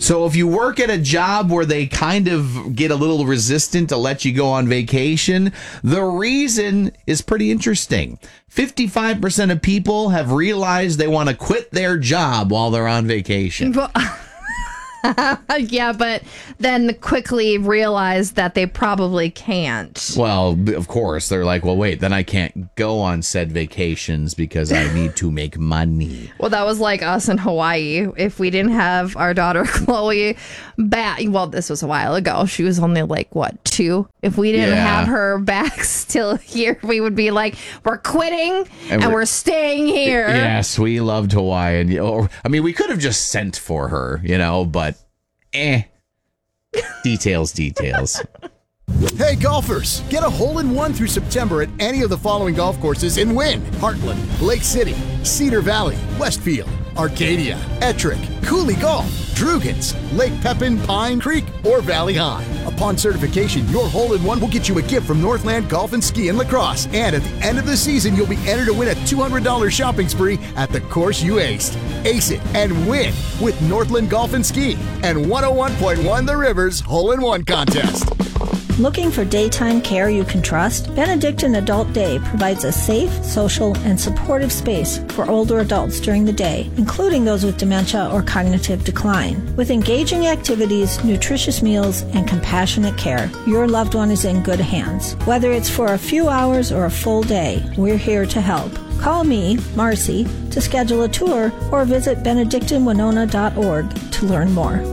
So if you work at a job where they kind of get a little resistant to let you go on vacation, the reason is pretty interesting. 55% of people have realized they want to quit their job while they're on vacation. Yeah, but then quickly realize that they probably can't. Well, of course, they're like, well, wait, then I can't go on said vacations because I need to make money. Well, that was like us in Hawaii. If we didn't have our daughter Chloe back, well, this was a while ago. She was only like, 2? If we didn't have her back still here, we would be like, we're quitting and we're staying here. Yes, we loved Hawaii. And, I mean, we could have just sent for her, but details. Hey golfers, get a hole-in-one through September at any of the following golf courses and win: Heartland, Lake City, Cedar Valley, Westfield, Arcadia, Ettrick, Cooley Golf, Drugans, Lake Pepin, Pine Creek, or Valley High. Upon certification, your hole-in-one will get you a gift from Northland Golf and Ski and Lacrosse. And at the end of the season, you'll be entered to win a $200 shopping spree at the course you aced. Ace it and win with Northland Golf and Ski and 101.1 The Rivers Hole-in-One Contest. Looking for daytime care you can trust? Benedictine Adult Day provides a safe, social, and supportive space for older adults during the day, including those with dementia or cognitive decline. With engaging activities, nutritious meals, and compassionate care, your loved one is in good hands. Whether it's for a few hours or a full day, we're here to help. Call me, Marcy, to schedule a tour or visit benedictinewinona.org to learn more.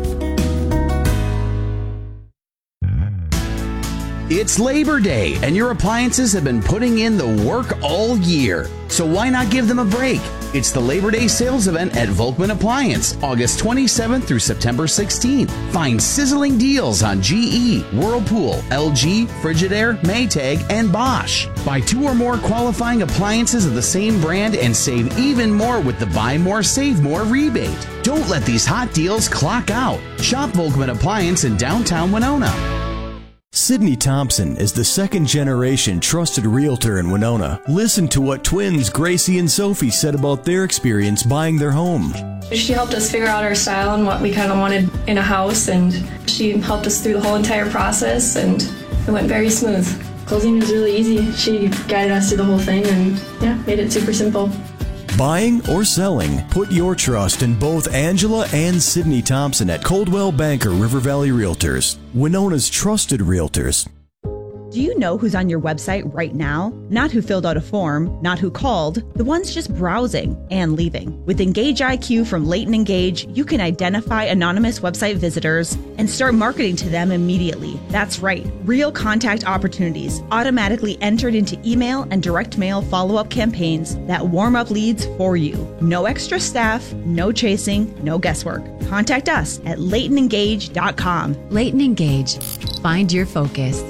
It's Labor Day, and your appliances have been putting in the work all year. So why not give them a break? It's the Labor Day sales event at Volkman Appliance, August 27th through September 16th. Find sizzling deals on GE, Whirlpool, LG, Frigidaire, Maytag, and Bosch. Buy 2 or more qualifying appliances of the same brand and save even more with the Buy More, Save More rebate. Don't let these hot deals clock out. Shop Volkman Appliance in downtown Winona. Sydney Thompson is the second-generation trusted realtor in Winona. Listen to what twins Gracie and Sophie said about their experience buying their home. She helped us figure out our style and what we kind of wanted in a house, and she helped us through the whole entire process, and it went very smooth. Closing was really easy. She guided us through the whole thing and, made it super simple. Buying or selling, put your trust in both Angela and Sydney Thompson at Coldwell Banker River Valley Realtors, Winona's trusted realtors. Do you know who's on your website right now? Not who filled out a form, not who called, the ones just browsing and leaving. With Engage IQ from Leighton Engage, you can identify anonymous website visitors and start marketing to them immediately. That's right, real contact opportunities automatically entered into email and direct mail follow-up campaigns that warm up leads for you. No extra staff, no chasing, no guesswork. Contact us at LeightonEngage.com. Leighton Engage. Find your focus.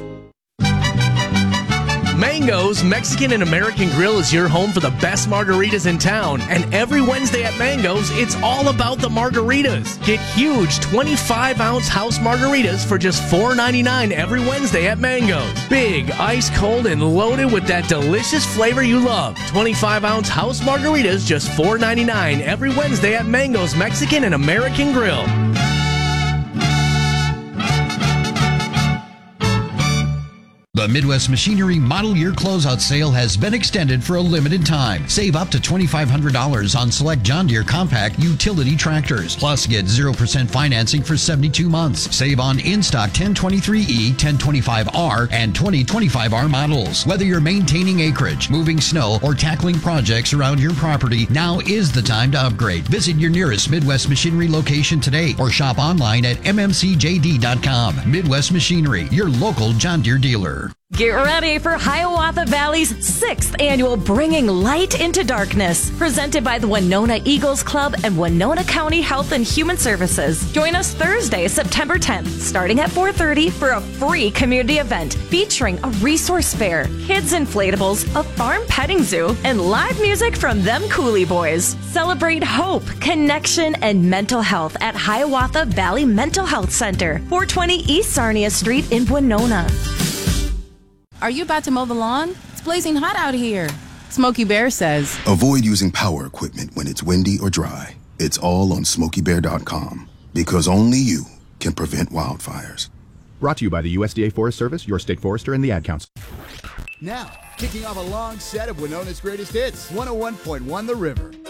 Mango's Mexican and American Grill is your home for the best margaritas in town. And every Wednesday at Mango's, it's all about the margaritas. Get huge 25-ounce house margaritas for just $4.99 every Wednesday at Mango's. Big, ice cold, and loaded with that delicious flavor you love. 25-ounce house margaritas just $4.99 every Wednesday at Mango's Mexican and American Grill. The Midwest Machinery Model Year Closeout Sale has been extended for a limited time. Save up to $2,500 on select John Deere compact utility tractors. Plus, get 0% financing for 72 months. Save on in-stock 1023E, 1025R, and 2025R models. Whether you're maintaining acreage, moving snow, or tackling projects around your property, now is the time to upgrade. Visit your nearest Midwest Machinery location today or shop online at mmcjd.com. Midwest Machinery, your local John Deere dealer. Get ready for Hiawatha Valley's 6th annual Bringing Light into Darkness, presented by the Winona Eagles Club and Winona County Health and Human Services. Join us Thursday, September 10th, starting at 4:30 for a free community event featuring a resource fair, kids inflatables, a farm petting zoo, and live music from them Coulee Boys. Celebrate hope, connection, and mental health at Hiawatha Valley Mental Health Center, 420 East Sarnia Street in Winona. Are you about to mow the lawn? It's blazing hot out here. Smokey Bear says, avoid using power equipment when it's windy or dry. It's all on SmokeyBear.com. Because only you can prevent wildfires. Brought to you by the USDA Forest Service, your state forester, and the Ad Council. Now, kicking off a long set of Winona's greatest hits, 101.1 The River.